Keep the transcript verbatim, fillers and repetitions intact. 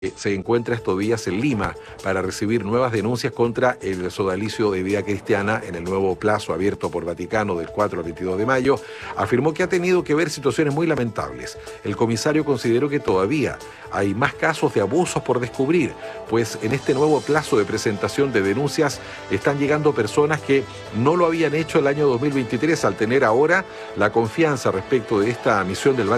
Se encuentra estos días en Lima para recibir nuevas denuncias contra el sodalicio de Vida Cristiana en el nuevo plazo abierto por Vaticano del cuatro al veintidós de mayo, afirmó que ha tenido que ver situaciones muy lamentables. El comisario consideró que todavía hay más casos de abusos por descubrir, pues en este nuevo plazo de presentación de denuncias están llegando personas que no lo habían hecho el año dos mil veintitrés al tener ahora la confianza respecto de esta misión del Vaticano